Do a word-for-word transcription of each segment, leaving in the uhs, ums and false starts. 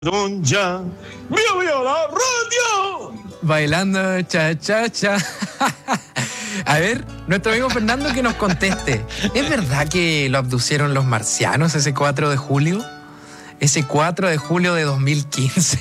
Don ya, ¡viva, viva la radio! Bailando cha cha cha. A ver, nuestro amigo Fernando que nos conteste. ¿Es verdad que lo abducieron los marcianos ese cuatro de julio? Ese cuatro de julio de dos mil quince.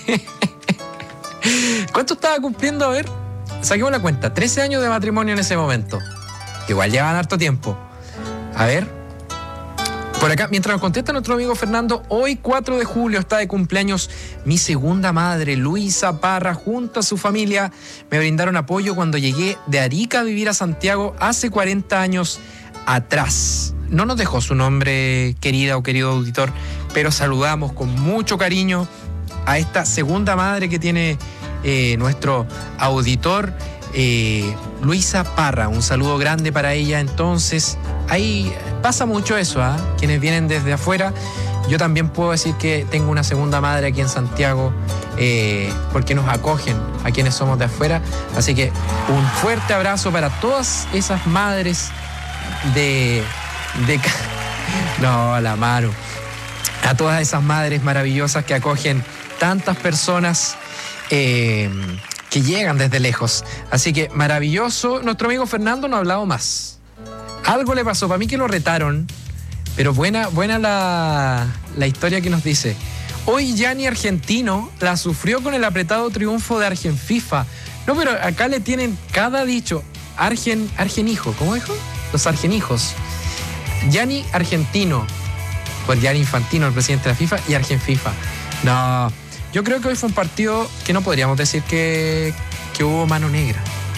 ¿Cuánto estaba cumpliendo? A ver, saquemos la cuenta. trece años de matrimonio en ese momento. Igual llevan harto tiempo. A ver. Por acá, mientras nos contesta nuestro amigo Fernando, hoy cuatro de julio está de cumpleaños mi segunda madre, Luisa Parra, junto a su familia. Me brindaron apoyo cuando llegué de Arica a vivir a Santiago hace cuarenta años atrás. No nos dejó su nombre, querida o querido auditor, pero saludamos con mucho cariño a esta segunda madre que tiene eh, nuestro auditor, eh, Luisa Parra. Un saludo grande para ella. Entonces, ahí pasa mucho eso, ¿ah? ¿eh? Quienes vienen desde afuera. Yo también puedo decir que tengo una segunda madre aquí en Santiago, eh, porque nos acogen a quienes somos de afuera. Así que un fuerte abrazo para todas esas madres de... de no, la mano. A todas esas madres maravillosas que acogen tantas personas eh, que llegan desde lejos. Así que maravilloso. Nuestro amigo Fernando no ha hablado más. Algo le pasó, para mí que lo retaron, pero buena, buena la, la historia que nos dice. Hoy Gianni Argentino la sufrió con el apretado triunfo de Argenfifa. No, pero acá le tienen cada dicho. Argen, Argenijo, ¿cómo dijo? Los Argenijos. Gianni Argentino, pues Gianni Infantino, el presidente de la FIFA, y Argenfifa. No, yo creo que hoy fue un partido que no podríamos decir que, que hubo mano negra.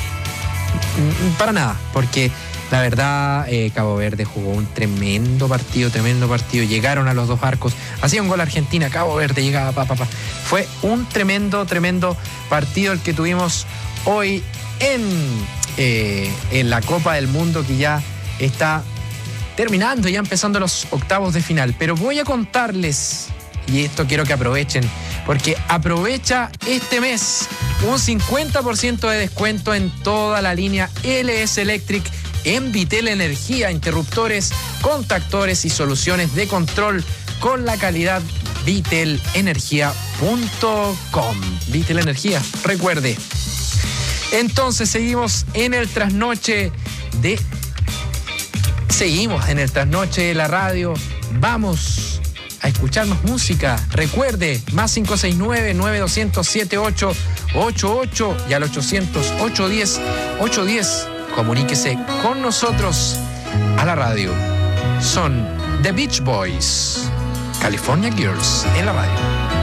Para nada, porque... La verdad, eh, Cabo Verde jugó un tremendo partido, tremendo partido. Llegaron a los dos arcos. Hacía un gol Argentina, Cabo Verde llegaba, pa, pa, pa. Fue un tremendo, tremendo partido el que tuvimos hoy en, eh, en la Copa del Mundo, que ya está terminando, ya empezando los octavos de final. Pero voy a contarles, y esto quiero que aprovechen, porque aprovecha este mes un cincuenta por ciento de descuento en toda la línea L S Electric en Vitel Energía, interruptores, contactores y soluciones de control con la calidad vitel energía punto com. Vitel Energía, recuerde. Entonces seguimos en el trasnoche de... Seguimos en el trasnoche de la radio. Vamos a escucharnos música. Recuerde, más cinco seis nueve, nueve dos cero cero, siete ocho ocho ocho y al ochocientos, ochocientos diez, ochocientos diez. Comuníquese con nosotros a la radio. Son The Beach Boys, California Girls en la radio.